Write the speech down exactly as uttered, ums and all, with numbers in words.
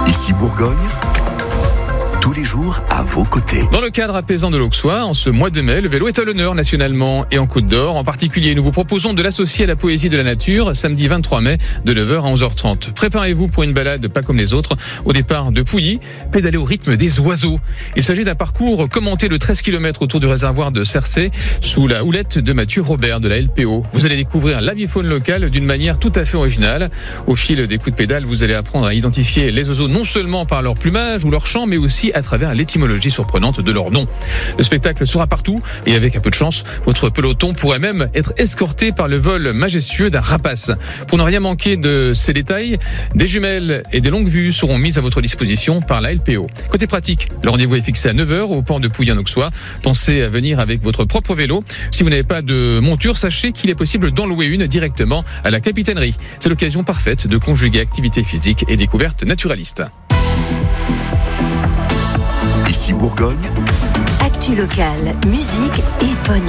Ici Bourgogne, tous les jours à vos côtés. Dans le cadre apaisant de l'Auxois, en ce mois de mai, le vélo est à l'honneur nationalement et en Côte d'Or. En particulier, nous vous proposons de l'associer à la poésie de la nature, samedi vingt-trois mai, de neuf heures à onze heures trente. Préparez-vous pour une balade pas comme les autres. Au départ de Pouilly, pédalez au rythme des oiseaux. Il s'agit d'un parcours commenté de treize kilomètres autour du réservoir de Cercé, sous la houlette de Mathieu Robert de la L P O. Vous allez découvrir l'avifaune locale d'une manière tout à fait originale. Au fil des coups de pédale, vous allez apprendre à identifier les oiseaux non seulement par leur plumage ou leur chant, mais aussi à travers l'étymologie surprenante de leur nom. Le spectacle sera partout et avec un peu de chance, votre peloton pourrait même être escorté par le vol majestueux d'un rapace. Pour ne rien manquer de ces détails, des jumelles et des longues vues seront mises à votre disposition par la L P O. Côté pratique, le rendez-vous est fixé à neuf heures au port de Pouilly en Auxois. Pensez à venir avec votre propre vélo. Si vous n'avez pas de monture, sachez qu'il est possible d'en louer une directement à la capitainerie. C'est l'occasion parfaite de conjuguer activité physique et découverte naturaliste. Ici Bourgogne, Actu locale, musique et bonne